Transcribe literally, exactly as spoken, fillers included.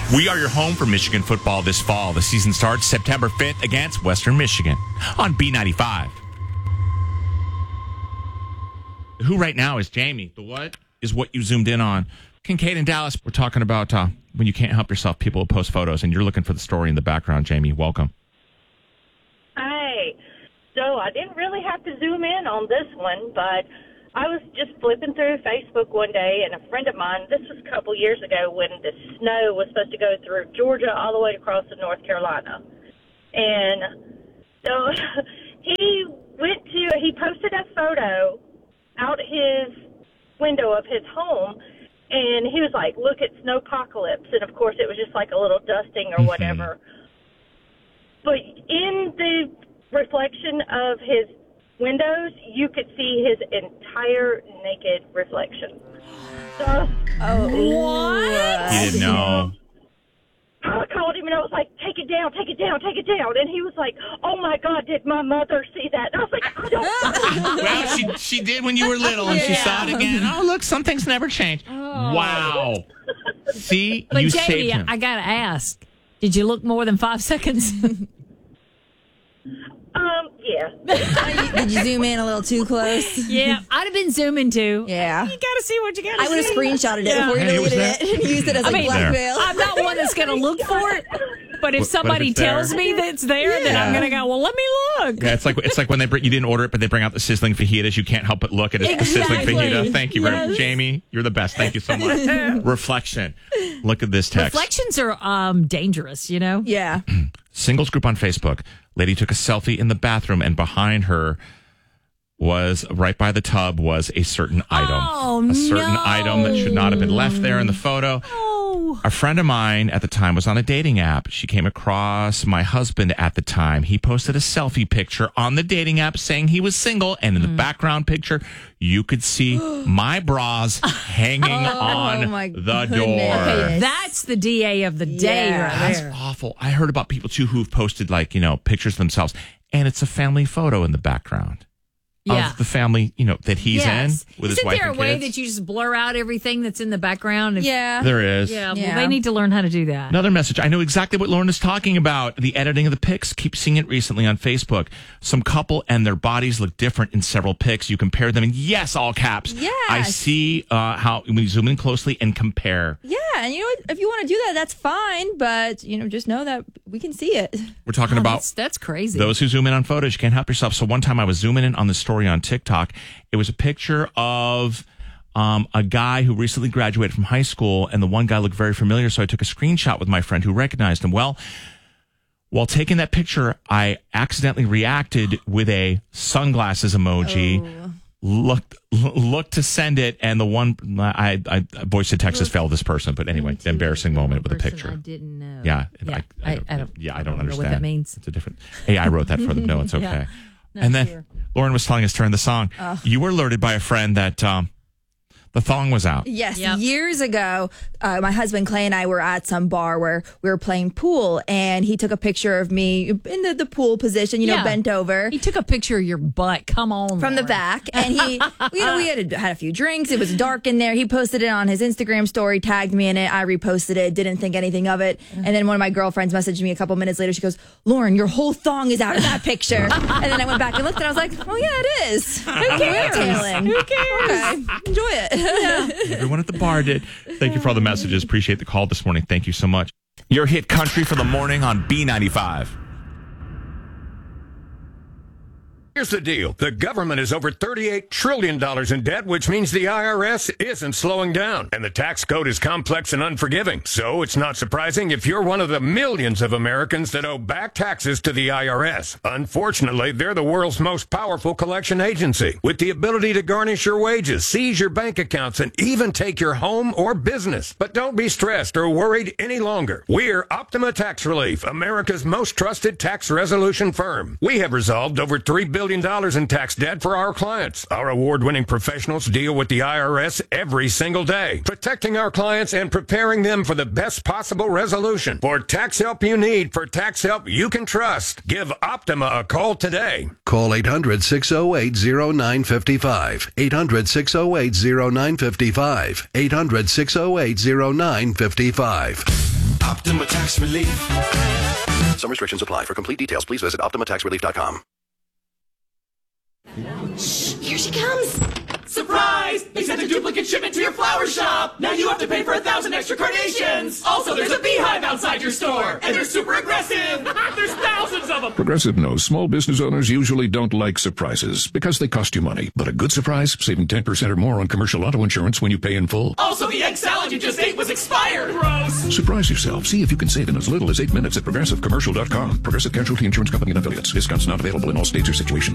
We are your home for Michigan football this fall. The season starts September fifth against Western Michigan on B ninety-five. Who right now is Jamie? The what is what you zoomed in on. Kincaid in Dallas, we're talking about uh, when you can't help yourself, people will post photos, and you're looking for the story in the background, Jamie. Welcome. Hi. So I didn't really have to zoom in on this one, but I was just flipping through Facebook one day, and a friend of mine, this was a couple years ago when the snow was supposed to go through Georgia all the way across to North Carolina. And so he went to, he posted a photo out his window of his home, and he was like, look, it's snowpocalypse. And, of course, it was just like a little dusting or whatever. Mm-hmm. But in the reflection of his windows, you could see his entire naked reflection. So, oh, what? He didn't know. I called him and I was like, take it down, take it down, take it down. And he was like, oh my God, did my mother see that? And I was like, I don't Well, she she did when you were little, and yeah. she saw it again. Oh, look, some things never change. Oh. Wow. See, but you Jamie, saved him. I got to ask, did you look more than five seconds? Um, yeah. Did you zoom in a little too close? Yeah, I'd have been zooming too. Yeah. You got to see what you got to see. I would have screenshotted it yeah. before you hey, deleted it, it and used it as I a mean, blackmail. I'm not one that's going to look for it, but if what, somebody if tells there? me that it's there, yeah. then I'm going to go, well, let me look. Yeah, it's like it's like when they bring, you didn't order it, but they bring out the sizzling fajitas. You can't help but look at it. Exactly. The sizzling fajita. Thank you, yes. Jamie. You're the best. Thank you so much. Reflection. Look at this text. Reflections are um, dangerous, you know? Yeah. Singles group on Facebook. Lady took a selfie in the bathroom, and behind her was, right by the tub, was a certain item. Oh, a certain no. item that should not have been left there in the photo. Oh. A friend of mine at the time was on a dating app. She came across my husband at the time. He posted a selfie picture on the dating app saying he was single, and in the mm. background picture, you could see my bras hanging oh, on my the goodness. door. Okay, that's the D A of the day yeah. right That's there. awful. I heard about people, too, who've posted, like, you know, pictures of themselves, and it's a family photo in the background. Yeah. Of the family, you know, that he's yes. in with Isn't his wife there a and way kids. that you just blur out everything that's in the background? If, Yeah. There is. Yeah, Yeah. well, they need to learn how to do that. Another message. I know exactly what Lauren is talking about. The editing of the pics. Keep seeing it recently on Facebook. Some couple and their bodies look different in several pics. You compare them, and yes, all caps. Yes. I see uh, how when you zoom in closely and compare. Yeah, and you know what? If you want to do that, that's fine. But you know, just know that we can see it. We're talking Oh, about that's, that's crazy. those who zoom in on photos. You can't help yourself. So one time I was zooming in on the story on TikTok. It was a picture of um, a guy who recently graduated from high school, and the one guy looked very familiar. So I took a screenshot with my friend who recognized him. Well, while taking that picture, I accidentally reacted with a sunglasses emoji. Oh. Looked looked to send it, and the one I, I voice to text has failed this person. But anyway, the embarrassing moment with a picture. I didn't know. Yeah, yeah. I, I, don't, I, I don't. Yeah, I I don't, don't understand know what that means. It's a different. Hey, I wrote that for them. No, it's okay. Yeah. Not and then sure. Lauren was telling us during the song, oh. you were alerted by a friend that um, the thong was out. Yes, yep. years ago, uh, my husband Clay and I were at some bar where we were playing pool, and he took a picture of me in the, the pool position, you yeah. know, bent over. He took a picture of your butt. Come on, from Lauren. the back, and he, you know, we had had a few drinks. It was dark in there. He posted it on his Instagram story, tagged me in it. I reposted it, didn't think anything of it, and then one of my girlfriends messaged me a couple minutes later. She goes, "Lauren, your whole thong is out of that picture." And then I went back and looked, and I was like, "Oh yeah, it is. Who cares? Who cares? Okay, enjoy it." Yeah. Everyone at the bar did. Thank you for all the messages. Appreciate the call this morning. Thank you so much. Your hit country for the morning on B ninety-five. Here's the deal. The government is over thirty-eight trillion dollars in debt, which means the I R S isn't slowing down. And the tax code is complex and unforgiving. So it's not surprising if you're one of the millions of Americans that owe back taxes to the I R S. Unfortunately, they're the world's most powerful collection agency, with the ability to garnish your wages, seize your bank accounts, and even take your home or business. But don't be stressed or worried any longer. We're Optima Tax Relief, America's most trusted tax resolution firm. We have resolved over three billion dollars in tax debt for our clients. Our award-winning professionals deal with the I R S every single day, protecting our clients and preparing them for the best possible resolution. For tax help you need, for tax help you can trust, give Optima a call today. Call eight hundred, six oh eight, oh nine five five. eight hundred, six oh eight, oh nine five five. eight hundred, six oh eight, oh nine five five. Optima Tax Relief. Some restrictions apply. For complete details, please visit optima tax relief dot com. Here she comes. Surprise! They sent a duplicate shipment to your flower shop! Now you have to pay for a thousand extra carnations! Also, there's a beehive outside your store! And they're super aggressive! There's thousands of them! Progressive knows small business owners usually don't like surprises because they cost you money. But a good surprise, saving ten percent or more on commercial auto insurance when you pay in full. Also, the egg salad you just ate was expired! Gross! Surprise yourself. See if you can save in as little as eight minutes at progressive commercial dot com. Progressive Casualty Insurance Company and Affiliates. Discounts not available in all states or situations.